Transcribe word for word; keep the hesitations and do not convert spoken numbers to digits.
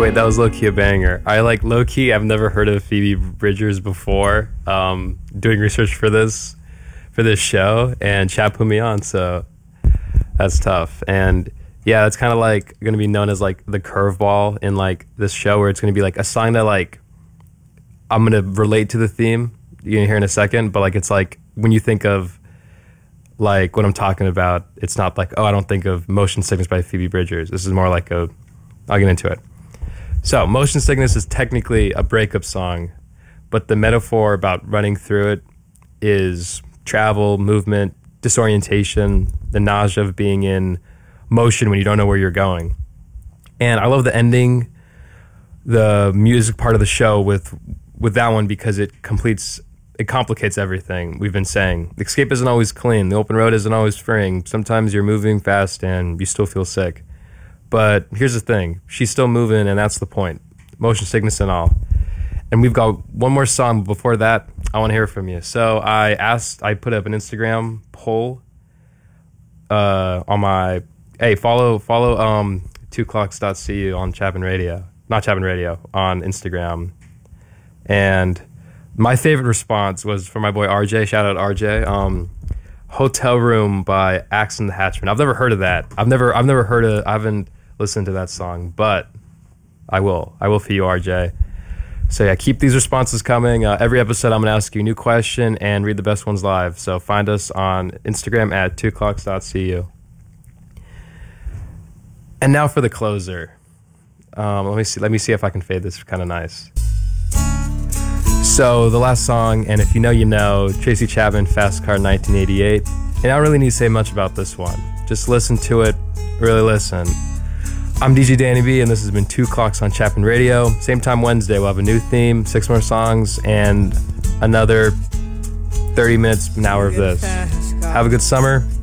Wait, that was low-key a banger. I like low-key, I've never heard of Phoebe Bridgers before. Um, doing research for this for this show, and Chad put me on, so that's tough. And yeah, it's kind of like going to be known as like the curveball in like this show, where it's going to be like a song that like I'm going to relate to the theme. You're going to hear in a second, but like it's like when you think of like what I'm talking about, it's not like, oh, I don't think of Motion Sickness by Phoebe Bridgers. This is more like a, I'll get into it. So Motion Sickness is technically a breakup song, but the metaphor about running through it is travel, movement, disorientation, the nausea of being in motion when you don't know where you're going. And I love the ending, the music part of the show with with that one, because it completes, it complicates everything we've been saying. Escape isn't always clean. The open road isn't always freeing. Sometimes you're moving fast and you still feel sick. But here's the thing. She's still moving, and that's the point. Motion sickness and all. And we've got one more song. Before that, I want to hear from you. So I asked, I put up an Instagram poll uh, on my, hey, follow follow um, two clocks dot c u on Chapin Radio. Not Chapin Radio, on Instagram. And my favorite response was from my boy R J. Shout out R J. Um, Hotel Room by Axe and the Hatchmen. I've never heard of that. I've never I've never heard of, I haven't listened to that song, but I will. I will for you, R J. So yeah, keep these responses coming. Uh, every episode I'm going to ask you a new question and read the best ones live. So find us on Instagram at two clocks dot c u. And now for the closer. Um, let me see. Let me see if I can fade this kind of nice. So the last song, and if you know, you know, Tracy Chapman, Fast Car, nineteen eighty-eight. And I don't really need to say much about this one. Just listen to it. Really listen. I'm D J Danny B, and this has been Two Clocks on Chapin Radio. Same time Wednesday, we'll have a new theme, six more songs, and another thirty minutes, an hour of this. Have a good summer.